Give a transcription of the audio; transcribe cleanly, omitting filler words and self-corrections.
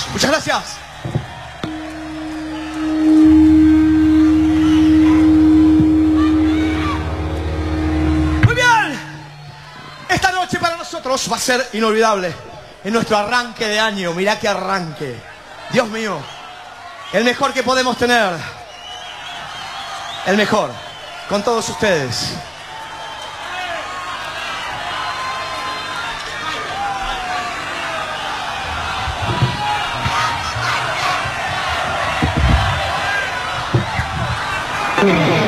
Muchas gracias. Muy bien. Esta noche para nosotros va a ser inolvidable. En nuestro arranque de año. Mirá qué arranque. Dios mío. El mejor que podemos tener. El mejor. Con todos ustedes. Mm-hmm.